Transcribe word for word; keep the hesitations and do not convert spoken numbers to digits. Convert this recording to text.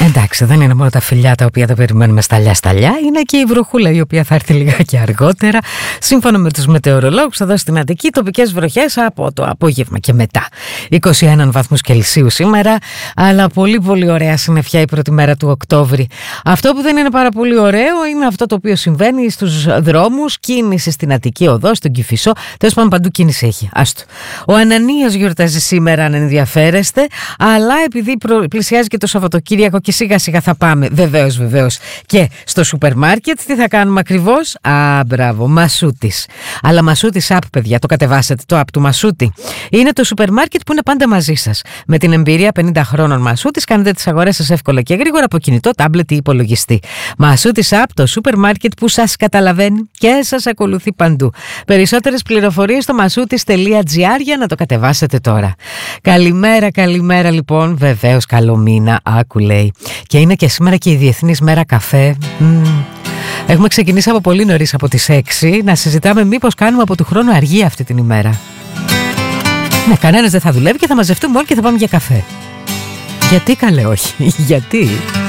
Εντάξει, δεν είναι μόνο τα φιλιά τα οποία τα περιμένουμε σταλιά-σταλιά, είναι και η βροχούλα η οποία θα έρθει λιγάκι αργότερα. Σύμφωνα με τους μετεωρολόγους, εδώ στην Αττική, τοπικές βροχές από το απόγευμα και μετά. είκοσι ένα βαθμούς Κελσίου σήμερα, αλλά πολύ πολύ ωραία συννεφιά η πρώτη μέρα του Οκτώβρη. Αυτό που δεν είναι πάρα πολύ ωραίο είναι αυτό το οποίο συμβαίνει στους δρόμους, κίνηση στην Αττική Οδό, στον Κηφισό. Τέλος πάντων, παντού κίνηση έχει. Άστο. Ο Ανανίας γιορτάζει σήμερα, αν ενδιαφέρεστε, αλλά επειδή πλησιάζει και το Σαββατοκύριακο και σιγά σιγά θα πάμε, βεβαίως, βεβαίως, και στο σούπερ μάρκετ. Τι θα κάνουμε ακριβώς? Α, μπράβο, Μασούτης. Αλλά Μασούτης app, παιδιά, το κατεβάσετε, το app του Μασούτη. Είναι το σούπερ μάρκετ που είναι πάντα μαζί σας. Με την εμπειρία πενήντα χρόνων Μασούτης, κάνετε τις αγορές σας εύκολα και γρήγορα από κινητό, τάμπλετ ή υπολογιστή. Μασούτης app, το σούπερ μάρκετ που σας καταλαβαίνει και σας ακολουθεί παντού. Περισσότερες πληροφορίες στο μασούτης τελεία τζι άρ για να το κατεβάσετε τώρα. Καλημέρα, καλημέρα λοιπόν. Βεβαίως, καλό μήνα, άκου λέει. Και είναι και σήμερα και η Διεθνής Μέρα Καφέ. Mm. Έχουμε ξεκινήσει από πολύ νωρίς, από τις έξι, να συζητάμε μήπως κάνουμε από του χρόνου αργή αυτή την ημέρα. Ναι, κανένας δεν θα δουλεύει και θα μαζευτούμε όλοι και θα πάμε για καφέ. Γιατί καλέ όχι, γιατί?